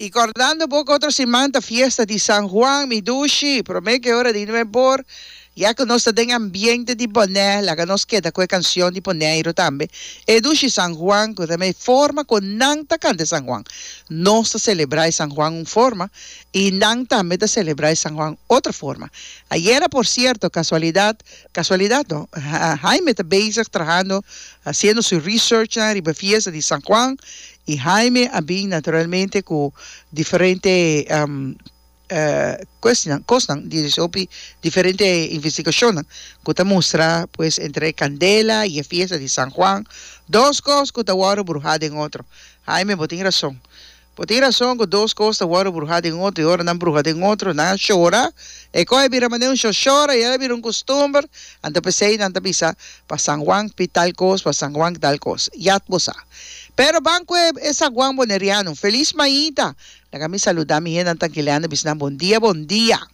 Y acordando un poco otra semana, fiesta de San Juan, mi dushi, promete que ahora de nuevo, ya que nós tem ambiente de boné, lá que nós queda com a canção de boneiro também. E dushi San Juan, que também forma com nanta canta San Juan. Nós celebrar San Juan uma forma, e nang também de celebrar San Juan outra forma. Ayer, por cierto, casualidad no, Jaime está bezig trabajando, haciendo su research na riba fiesta de San Juan, y Jaime había naturalmente con diferentes cosas, diferentes investigaciones que te muestra pues entre Candela y la fiesta de San Juan, dos cosas que te voy a brujar en otro. Jaime, vos tienes razón. Vos tienes razón que dos cosas te voy a brujar en otro y ahora no brujar en otro, no llora. E coge vira maneira chora e ela vira costumbre, anda pensei, anda pisa, para San Juan tal cosa, para San Juan tal cosa. Ya vos sabes. Pero banco es San Juan boneriano. Feliz mañana. La que me saluda a mi gente tranquilando, bom dia, bom dia.